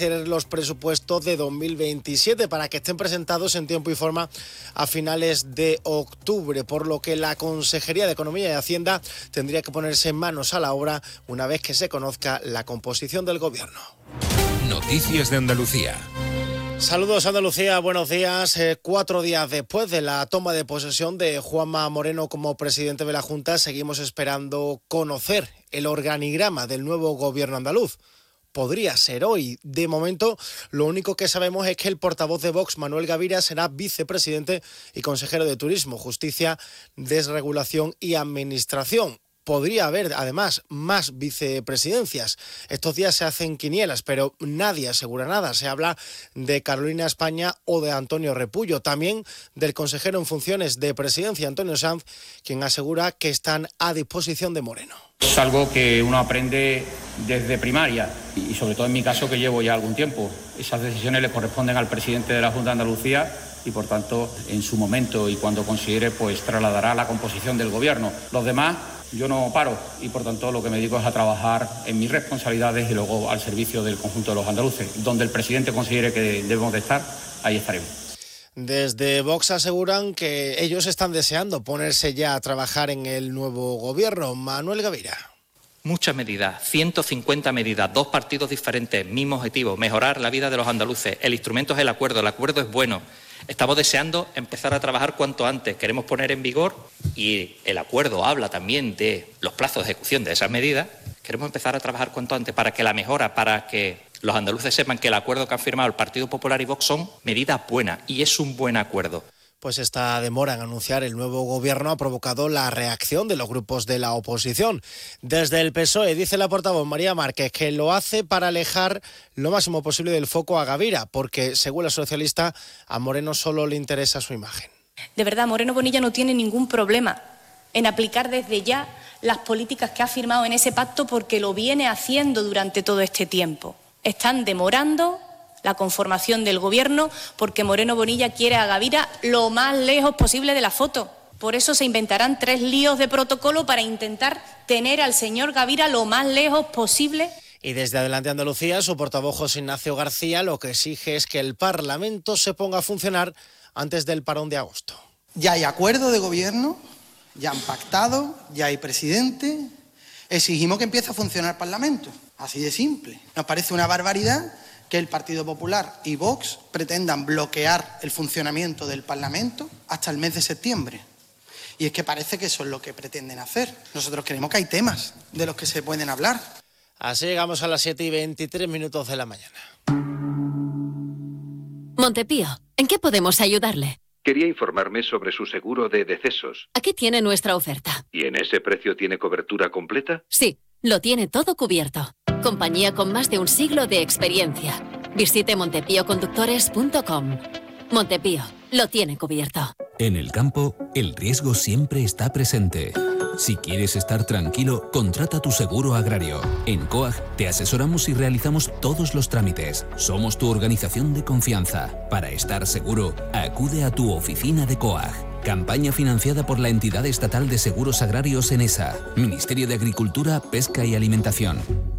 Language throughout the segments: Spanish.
hacer los presupuestos de 2027 para que estén presentados en tiempo y forma a finales de octubre, por lo que la Consejería de Economía y Hacienda tendría que ponerse manos a la obra una vez que se conozca la composición del gobierno. Noticias de Andalucía. Saludos Andalucía, buenos días. 4 días después de la toma de posesión de Juanma Moreno como presidente de la Junta, seguimos esperando conocer el organigrama del nuevo gobierno andaluz. Podría ser hoy. De momento, lo único que sabemos es que el portavoz de Vox, Manuel Gavira, será vicepresidente y consejero de Turismo, Justicia, Desregulación y Administración. Podría haber, además, más vicepresidencias. Estos días se hacen quinielas, pero nadie asegura nada. Se habla de Carolina España o de Antonio Repullo. También del consejero en funciones de presidencia, Antonio Sanz, quien asegura que están a disposición de Moreno. Es algo que uno aprende desde primaria y sobre todo en mi caso que llevo ya algún tiempo. Esas decisiones le corresponden al presidente de la Junta de Andalucía y por tanto en su momento y cuando considere pues trasladará la composición del gobierno. Los demás yo no paro y por tanto lo que me dedico es a trabajar en mis responsabilidades y luego al servicio del conjunto de los andaluces. Donde el presidente considere que debemos de estar, ahí estaremos. Desde Vox aseguran que ellos están deseando ponerse ya a trabajar en el nuevo gobierno. Manuel Gavira. Muchas medidas, 150 medidas, 2 partidos diferentes, mismo objetivo, mejorar la vida de los andaluces. El instrumento es el acuerdo es bueno. Estamos deseando empezar a trabajar cuanto antes. Queremos poner en vigor, y el acuerdo habla también de los plazos de ejecución de esas medidas, queremos empezar a trabajar cuanto antes para que la mejora, para que los andaluces sepan que el acuerdo que han firmado el Partido Popular y Vox son medidas buenas, y es un buen acuerdo. Pues esta demora en anunciar el nuevo gobierno ha provocado la reacción de los grupos de la oposición. Desde el PSOE dice la portavoz María Márquez que lo hace para alejar lo máximo posible del foco a Gavira, porque según la socialista a Moreno solo le interesa su imagen. De verdad, Moreno Bonilla no tiene ningún problema en aplicar desde ya las políticas que ha firmado en ese pacto porque lo viene haciendo durante todo este tiempo. Están demorando la conformación del gobierno porque Moreno Bonilla quiere a Gavira lo más lejos posible de la foto. Por eso se inventarán 3 líos de protocolo para intentar tener al señor Gavira lo más lejos posible. Y desde Adelante Andalucía, su portavoz José Ignacio García lo que exige es que el Parlamento se ponga a funcionar antes del parón de agosto. Ya hay acuerdo de gobierno, ya han pactado, ya hay presidente. Exigimos que empiece a funcionar el Parlamento. Así de simple. Nos parece una barbaridad que el Partido Popular y Vox pretendan bloquear el funcionamiento del Parlamento hasta el mes de septiembre. Y es que parece que eso es lo que pretenden hacer. Nosotros creemos que hay temas de los que se pueden hablar. Así llegamos a las 7:23 de la mañana. Montepío, ¿en qué podemos ayudarle? Quería informarme sobre su seguro de decesos. Aquí tiene nuestra oferta. ¿Y en ese precio tiene cobertura completa? Sí, lo tiene todo cubierto. Compañía con más de un siglo de experiencia. Visite montepíoconductores.com. Montepío, lo tiene cubierto. En el campo, el riesgo siempre está presente. Si quieres estar tranquilo, contrata tu seguro agrario. En COAG te asesoramos y realizamos todos los trámites. Somos tu organización de confianza. Para estar seguro, acude a tu oficina de COAG. Campaña financiada por la Entidad Estatal de Seguros Agrarios ENESA, Ministerio de Agricultura, Pesca y Alimentación.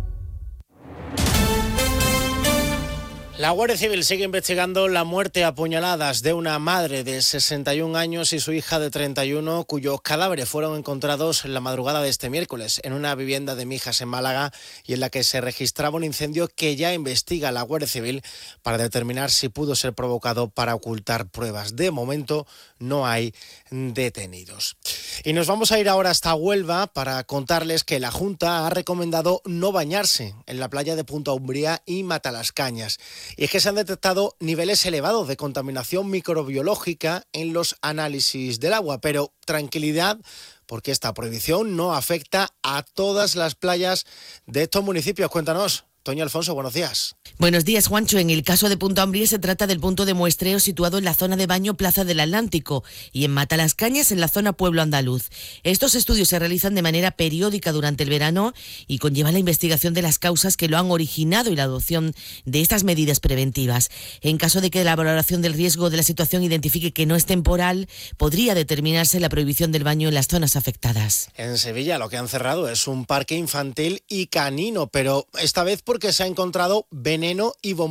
La Guardia Civil sigue investigando la muerte a puñaladas de una madre de 61 años y su hija de 31, cuyos cadáveres fueron encontrados en la madrugada de este miércoles en una vivienda de Mijas en Málaga y en la que se registraba un incendio que ya investiga la Guardia Civil para determinar si pudo ser provocado para ocultar pruebas. De momento no hay detenidos. Y nos vamos a ir ahora hasta Huelva para contarles que la Junta ha recomendado no bañarse en la playa de Punta Umbría y Matalascañas. Y es que se han detectado niveles elevados de contaminación microbiológica en los análisis del agua, pero tranquilidad, porque esta prohibición no afecta a todas las playas de estos municipios. Cuéntanos, Toño Alfonso, buenos días. Buenos días, Juancho. En el caso de Punta Umbría se trata del punto de muestreo situado en la zona de baño Plaza del Atlántico y en Matalascañas en la zona Pueblo Andaluz. Estos estudios se realizan de manera periódica durante el verano y conllevan la investigación de las causas que lo han originado y la adopción de estas medidas preventivas. En caso de que la valoración del riesgo de la situación identifique que no es temporal, podría determinarse la prohibición del baño en las zonas afectadas. En Sevilla lo que han cerrado es un parque infantil y canino, pero esta vez porque se ha encontrado veneno y bombones